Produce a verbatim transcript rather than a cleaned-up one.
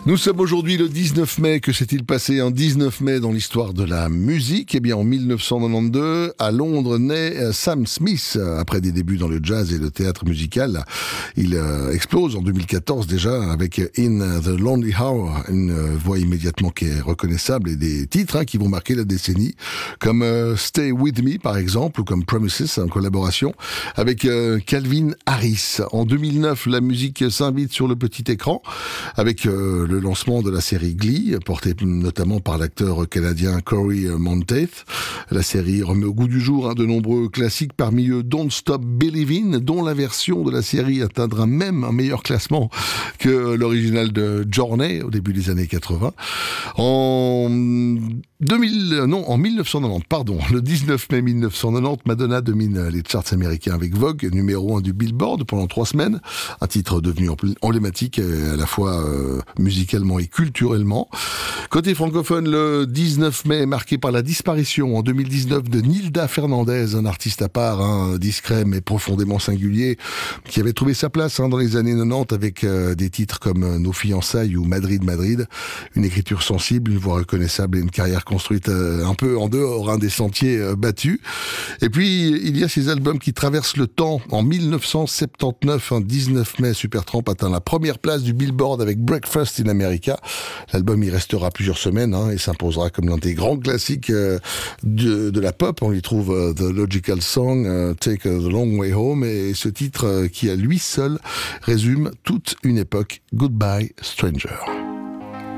Nous sommes aujourd'hui le dix-neuf mai. Que s'est-il passé un dix-neuf mai dans l'histoire de la musique ? Eh bien, en mille neuf cent quatre-vingt-douze, à Londres, naît Sam Smith. Après des débuts dans le jazz et le théâtre musical, il euh, explose en deux mille quatorze déjà avec In the Lonely Hour, une voix immédiatement qui est reconnaissable et des titres hein, qui vont marquer la décennie, comme euh, Stay With Me par exemple, ou comme Promises en collaboration avec euh, Calvin Harris. En deux mille neuf, la musique s'invite sur le petit écran avec euh, le lancement de la série Glee, portée notamment par l'acteur canadien Corey Monteith. La série remet au goût du jour hein, de nombreux classiques, parmi eux Don't Stop Believin', dont la version de la série atteindra même un meilleur classement que l'original de Journey au début des années quatre-vingts. En deux mille, non, en mille neuf cent quatre-vingt-dix, pardon, le dix-neuf mai mille neuf cent quatre-vingt-dix, Madonna domine les charts américains avec Vogue, numéro un du Billboard pendant trois semaines, un titre devenu emblématique à la fois euh, musicalement et culturellement. Côté francophone, le dix-neuf mai est marqué par la disparition en deux mille dix-neuf de Nilda Fernandez, un artiste à part, hein, discret mais profondément singulier, qui avait trouvé sa place hein, dans les années quatre-vingt-dix avec euh, des titres comme euh, Nos fiançailles ou Madrid Madrid, une écriture sensible, une voix reconnaissable et une carrière construite euh, un peu en dehors hein, des sentiers euh, battus. Et puis il y a ces albums qui traversent le temps. En mille neuf cent soixante-dix-neuf, un dix-neuf mai, Supertramp atteint la première place du Billboard avec Breakfast in America. L'album y restera plusieurs semaines hein, et s'imposera comme l'un des grands classiques euh, de, de la pop. On y trouve euh, The Logical Song, euh, Take the Long Way Home, et ce titre euh, qui à lui seul résume toute une époque, Goodbye Stranger.